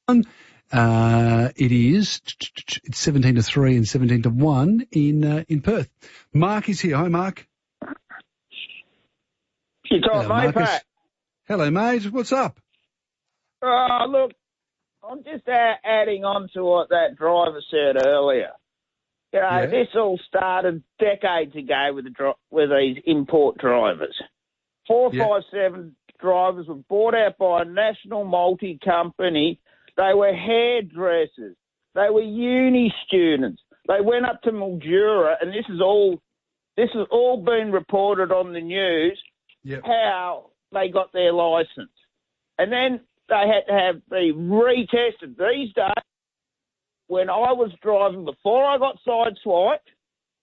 It is, it's 17-3 and 17-1 in Perth. Mark is here. Hi, Mark. You talk, mate, Pat. Hello, mate. What's up? Look, I'm just adding on to what that driver said earlier. You know, This all started decades ago with these import drivers. 457 drivers were bought out by a national multi-company. They were hairdressers. They were uni students. They went up to Mildura, and this has all been reported on the news, how they got their licence. And then they had to be retested. These days, when I was driving, before I got sideswiped,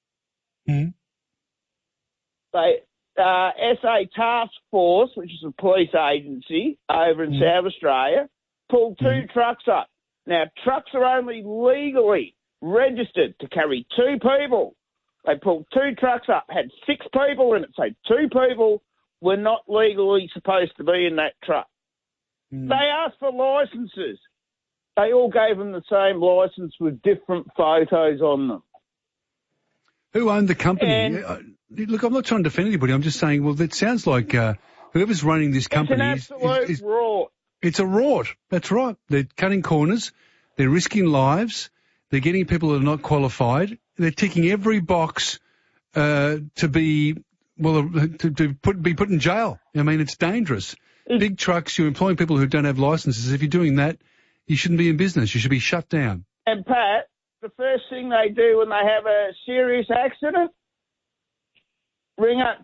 SA Task Force, which is a police agency over in South Australia, pulled two trucks up. Now, trucks are only legally registered to carry two people. They pulled two trucks up, had 6 people in it, so 2 people were not legally supposed to be in that truck. They asked for licences. They all gave them the same licence with different photos on them. Who owned the company? Look, I'm not trying to defend anybody. I'm just saying, well, that sounds like whoever's running this company it's an absolute rort. It's a rort. That's right. They're cutting corners. They're risking lives. They're getting people that are not qualified. They're ticking every box to be put in jail. I mean, it's dangerous. Big trucks, you're employing people who don't have licenses. If you're doing that, you shouldn't be in business. You should be shut down. And, Pat, the first thing they do when they have a serious accident, ring up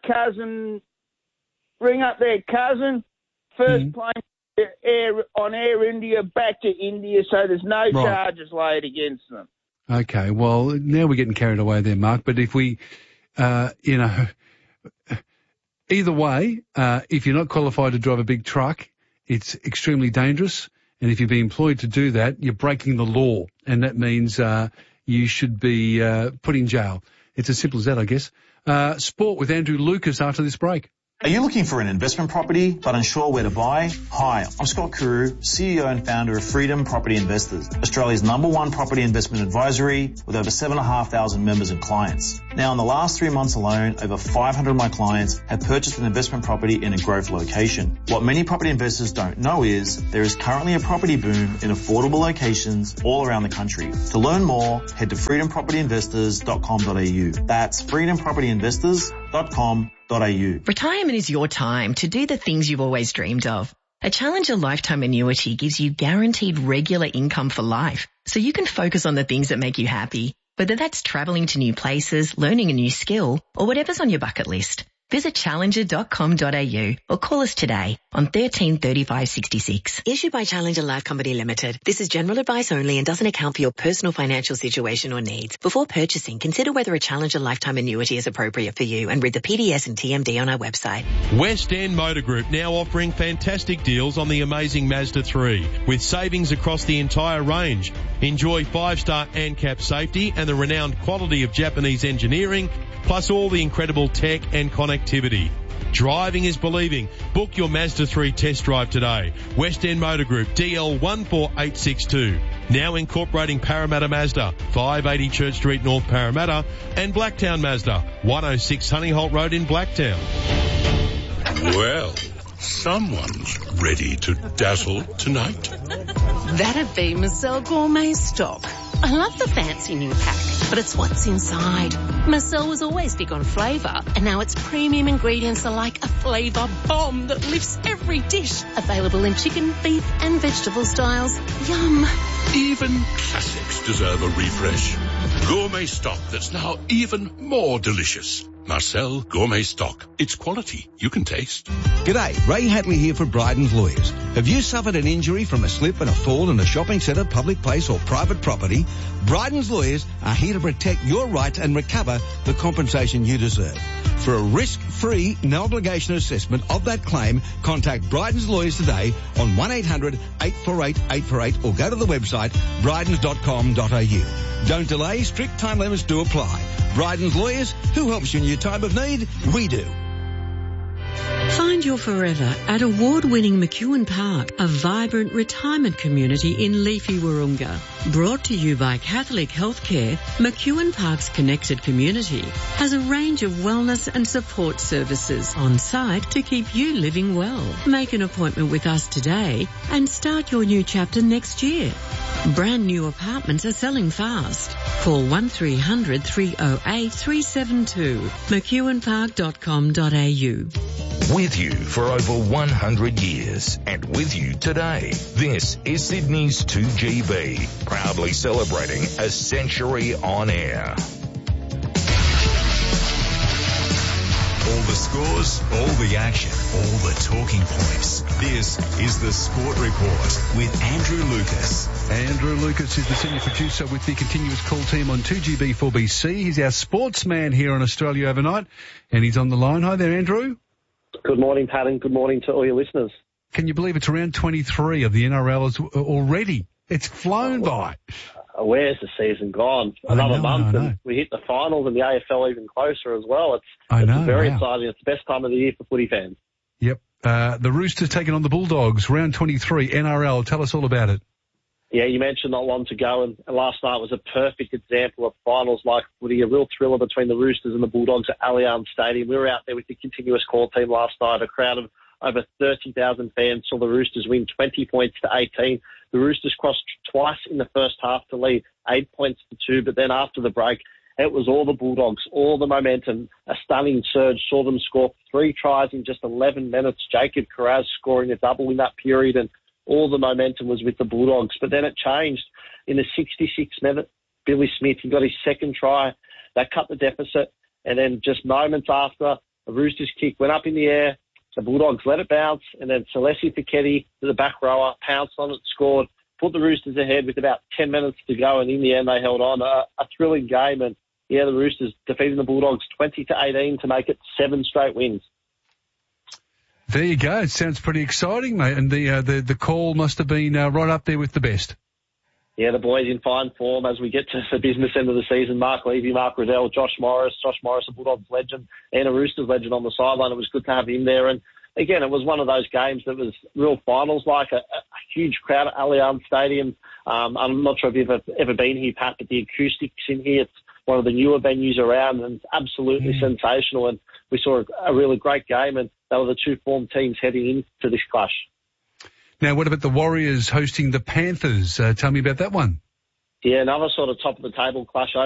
their cousin, first plane on Air India back to India, so there's no charges laid against them. Okay, well, now we're getting carried away there, Mark, but if we, either way, if you're not qualified to drive a big truck, it's extremely dangerous, and if you're being employed to do that, you're breaking the law, and that means you should be put in jail. It's as simple as that, I guess. Sport with Andrew Lucas after this break. Are you looking for an investment property but unsure where to buy? Hi, I'm Scott Kuru, CEO and founder of Freedom Property Investors, Australia's #1 property investment advisory with over 7,500 members and clients. Now, in the last 3 months alone, over 500 of my clients have purchased an investment property in a growth location. What many property investors don't know is there is currently a property boom in affordable locations all around the country. To learn more, head to freedompropertyinvestors.com.au. That's freedompropertyinvestors.com.au. Retirement is your time to do the things you've always dreamed of. A Challenger lifetime annuity gives you guaranteed regular income for life, so you can focus on the things that make you happy, whether that's travelling to new places, learning a new skill, or whatever's on your bucket list. Visit challenger.com.au or call us today on 13 35 66. Issued by Challenger Life Company Limited. This is general advice only and doesn't account for your personal financial situation or needs. Before purchasing, consider whether a Challenger lifetime annuity is appropriate for you and read the PDS and TMD on our website. West End Motor Group now offering fantastic deals on the amazing Mazda 3 with savings across the entire range. Enjoy 5-star ANCAP safety and the renowned quality of Japanese engineering, plus all the incredible tech and connectivity. Driving is believing. Book your Mazda 3 test drive today. West End Motor Group, DL 14862. Now incorporating Parramatta Mazda, 580 Church Street, North Parramatta, and Blacktown Mazda, 106 Honeyholt Road in Blacktown. Well, someone's ready to dazzle tonight. That'd be Marcel Gourmet Stock. I love the fancy new pack, but it's what's inside. Marcel was always big on flavour, and now its premium ingredients are like a flavour bomb that lifts every dish. Available in chicken, beef and vegetable styles. Yum. Even classics deserve a refresh. Gourmet Stock that's now even more delicious. Marcel Gourmet Stock. It's quality you can taste. G'day, Ray Hatley here for Bryden's Lawyers. Have you suffered an injury from a slip and a fall in a shopping centre, public place or private property? Bryden's Lawyers are here to protect your rights and recover the compensation you deserve. For a risk-free, no-obligation assessment of that claim, contact Bryden's Lawyers today on 1-800-848-848 or go to the website brydens.com.au. Don't delay, strict time limits do apply. Bryden's Lawyers, who helps you in your time of need? We do. Find Find your forever at award-winning McEwen Park, a vibrant retirement community in leafy Wahroonga. Brought to you by Catholic Healthcare, McEwen Park's connected community has a range of wellness and support services on site to keep you living well. Make an appointment with us today and start your new chapter next year. Brand new apartments are selling fast. Call 1300 308 372. McEwenpark.com.au. With you for over 100 years and with you today. This is Sydney's 2GB, proudly celebrating a century on air. All the scores, all the action, all the talking points. This is the Sport Report with Andrew Lucas. Andrew Lucas is the senior producer with the continuous call team on 2GB4BC. He's our sportsman here on Australia Overnight, and he's on the line. Hi there, Andrew. Good morning, Pat, and good morning to all your listeners. Can you believe it's round 23 of the NRL already? It's flown by. Where's the season gone? Another month, and we hit the finals, and the AFL even closer as well. It's very exciting. It's the best time of the year for footy fans. Yep. The Roosters taking on the Bulldogs, round 23, NRL. Tell us all about it. Yeah, you mentioned not long to go, and last night was a perfect example of finals-like footy, a real thriller between the Roosters and the Bulldogs at Allianz Stadium. We were out there with the continuous call team last night, a crowd of over 30,000 fans saw the Roosters win 20 points to 18. The Roosters crossed twice in the first half to lead 8 points to 2, but then after the break, it was all the Bulldogs, all the momentum. A stunning surge saw them score 3 tries in just 11 minutes. Jacob Kiraz scoring a double in that period, and all the momentum was with the Bulldogs. But then it changed. In the 66th minute, Billy Smith, he got his second try. That cut the deficit. And then just moments after, the Roosters kick went up in the air. The Bulldogs let it bounce. And then Celessi Piketty, the back rower, pounced on it, scored, put the Roosters ahead with about 10 minutes to go. And in the end, they held on. A thrilling game. And, yeah, the Roosters defeating the Bulldogs 20-18 to make it 7 straight wins. There you go. It sounds pretty exciting, mate. And the call must have been right up there with the best. Yeah, the boys in fine form as we get to the business end of the season. Mark Levy, Mark Riddell, Josh Morris, a Bulldogs legend, and a Roosters legend on the sideline. It was good to have him there. And again, it was one of those games that was real finals-like, a huge crowd at Allianz Stadium. I'm not sure if you've ever been here, Pat, but the acoustics in here, it's one of the newer venues around, and it's absolutely sensational. And we saw a really great game, and they were the two form teams heading into this clash. Now, what about the Warriors hosting the Panthers? Tell me about that one. Yeah, another sort of top-of-the-table clash